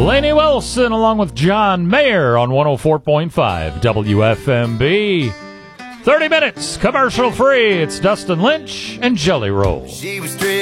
Lainey Wilson along with John Mayer on 104.5 WFMB. 30 minutes, commercial free. It's Dustin Lynch and Jelly Roll. She was